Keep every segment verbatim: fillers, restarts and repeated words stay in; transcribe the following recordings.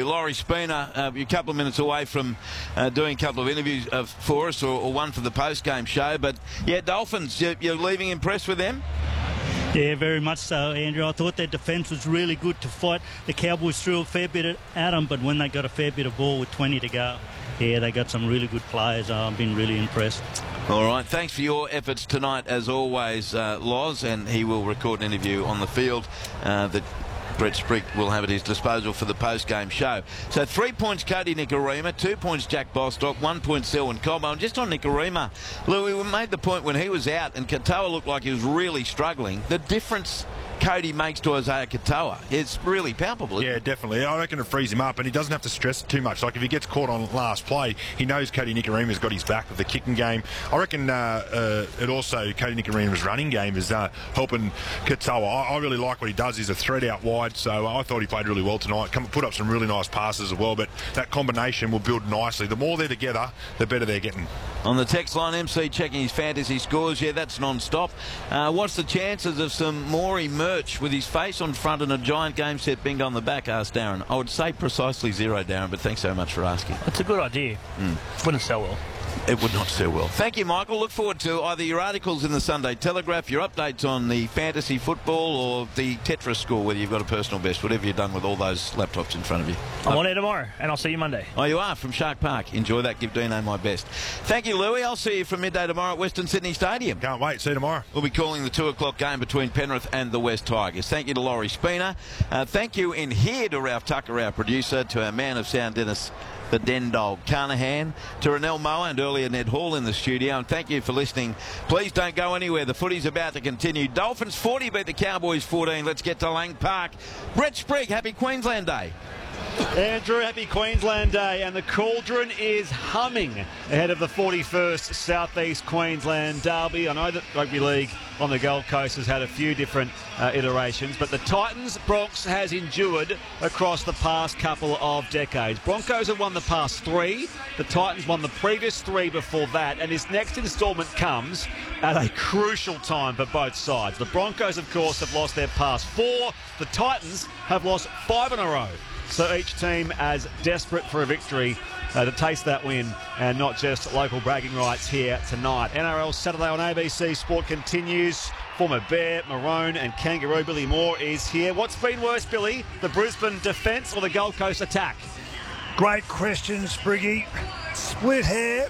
you. Laurie Spina, uh, you're a couple of minutes away from uh, doing a couple of interviews uh, for us, or, or one for the post-game show. But, yeah, Dolphins, you're, you're leaving impressed with them? Yeah, very much so, Andrew. I thought their defence was really good to fight. The Cowboys threw a fair bit at them, but when they got a fair bit of ball with twenty to go, yeah, they got some really good players. I've been really impressed. All right, thanks for your efforts tonight, as always, uh, Loz, and he will record an interview on the field uh, that Brett Sprigg will have at his disposal for the post-game show. So three points Cody Nikorima, two points Jack Bostock, one point Selwyn Cobbo. And just on Nikorima, Louis, we made the point when he was out and Katoa looked like he was really struggling. The difference Cody makes to Isaiah Katoa, it's really palpable. Yeah, definitely. I reckon it frees him up, and he doesn't have to stress it too much. Like if he gets caught on last play, he knows Cody Nikorima's got his back with the kicking game. I reckon uh, uh, it also Cody Nikorima's running game is uh, helping Katoa. I, I really like what he does. He's a threat out wide, so I thought he played really well tonight. Come put up some really nice passes as well, but that combination will build nicely. The more they're together, the better they're getting. On the text line, M C checking his fantasy scores. Yeah, that's non-stop. Uh, what's the chances of some Maury merch with his face on front and a giant game set bingo on the back? Asked Darren. I would say precisely zero, Darren, but thanks so much for asking. That's a good idea. Mm. Wouldn't sell well. It would not sell well. Thank you, Michael. Look forward to either your articles in the Sunday Telegraph, your updates on the fantasy football, or the Tetris score, whether you've got a personal best, whatever you've done with all those laptops in front of you. I'm on air tomorrow, and I'll see you Monday. Oh, you are? From Shark Park. Enjoy that. Give Dino my best. Thank you, Louis. I'll see you from midday tomorrow at Western Sydney Stadium. Can't wait. See you tomorrow. We'll be calling the two o'clock game between Penrith and the West Tigers. Thank you to Laurie Spina. Uh, thank you in here to Ralph Tucker, our producer, to our man of sound, Dennis the Den Dog Carnahan, to Renell Moa and earlier Ned Hall in the studio. And thank you for listening. Please don't go anywhere. The footy's about to continue. Dolphins forty beat the Cowboys fourteen. Let's get to Lang Park. Brett Sprigg, happy Queensland Day. Andrew, happy Queensland Day, and the cauldron is humming ahead of the forty-first South East Queensland Derby. I know that Rugby League on the Gold Coast has had a few different uh, iterations, but the Titans Bronx has endured across the past couple of decades. Broncos have won the past three, the Titans won the previous three before that, and this next instalment comes at a crucial time for both sides. The Broncos, of course, have lost their past four. The Titans have lost five in a row. So each team as desperate for a victory uh, to taste that win, and not just local bragging rights here tonight. N R L Saturday on A B C Sport continues. Former Bear, Maroon and Kangaroo Billy Moore is here. What's been worse, Billy, the Brisbane defence or the Gold Coast attack? Great question, Spriggy. Split hair.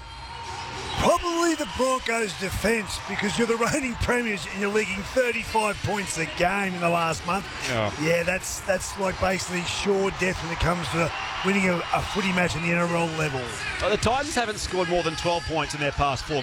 Probably the Broncos' defence, because you're the reigning premiers and you're leaking thirty-five points a game in the last month. Oh. Yeah, that's that's like basically sure death when it comes to winning a, a footy match in the N R L level. Well, the Titans haven't scored more than twelve points in their past four